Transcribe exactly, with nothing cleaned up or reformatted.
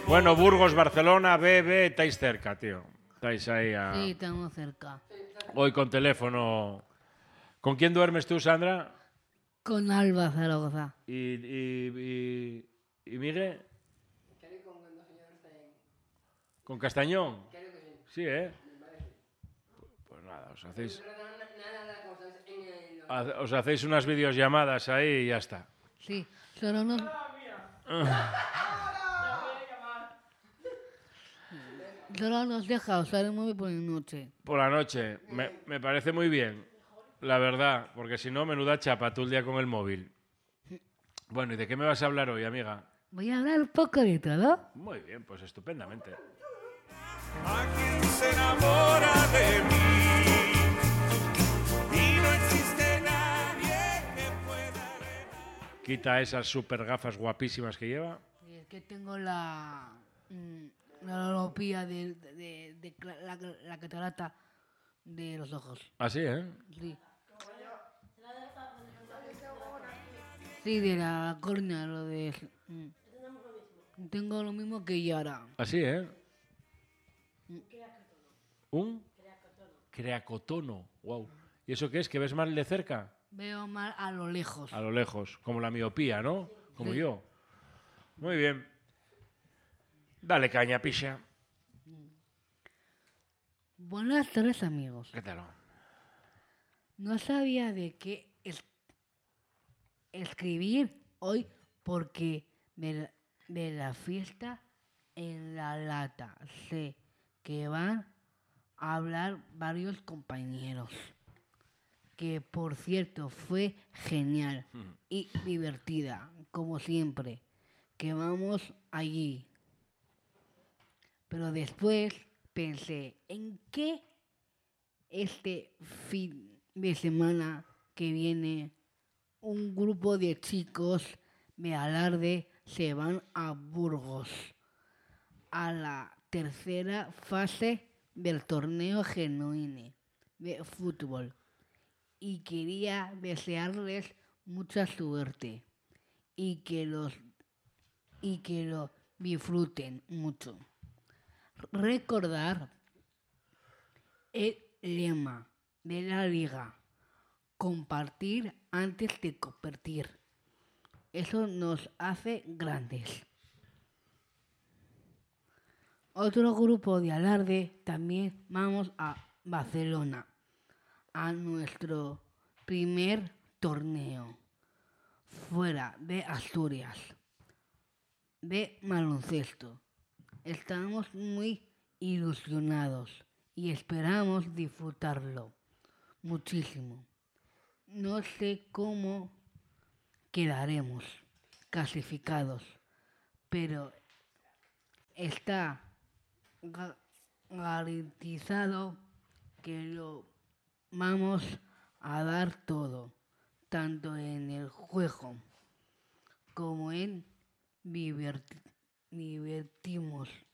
Bueno, Burgos, Barcelona, B, B, estáis cerca, tío. Estáis ahí a... Sí, estamos cerca. Hoy con teléfono. ¿Con quién duermes tú, Sandra? Con Alba Zaragoza. ¿Y, y, y, y Miguel? ¿Con Castañón? Sí, ¿eh? Pues nada, os hacéis... Os hacéis unas videollamadas ahí y ya está. Sí, solo nos... Solo nos deja usar el móvil por la noche. Por la noche. Me, me parece muy bien, la verdad, porque si no, menuda chapa tú el día con el móvil. Bueno, ¿y de qué me vas a hablar hoy, amiga? Voy a hablar un poco de todo. Muy bien, pues estupendamente. A quien se enamora de mí y no existe nadie que pueda... Quita esas super gafas guapísimas que lleva. Y es que tengo la... mm, la miopía de, de, de, de cla- la, la catarata de los ojos. Así, ¿eh? Sí. Sí, de la córnea, lo de... mm. Tengo lo mismo que Yara. Así, ¿eh? ¿Un? Creacotono. Wow. ¿Y eso qué es? ¿Que ves mal de cerca? Veo mal a lo lejos. A lo lejos. Como la miopía, ¿no? Como Sí. yo. Muy bien. Dale caña, picha. Buenas tardes, amigos. ¿Qué tal? No sabía de qué es- escribir hoy porque de la, de la fiesta en la lata sé que van a hablar varios compañeros. Que por cierto fue genial y divertida, como siempre, que vamos allí. Pero después pensé en qué este fin de semana que viene un grupo de chicos de Alarde se van a Burgos a la tercera fase del torneo genuino de fútbol y quería desearles mucha suerte y que los y que lo disfruten mucho. Recordar el lema de la liga: compartir antes de competir. Eso nos hace grandes. Otro grupo de Alarde también vamos a Barcelona, a nuestro primer torneo fuera de Asturias de baloncesto. Estamos muy ilusionados y esperamos disfrutarlo muchísimo. No sé cómo quedaremos clasificados, pero está ga- garantizado que lo vamos a dar todo, tanto en el juego como en diverti- divertimos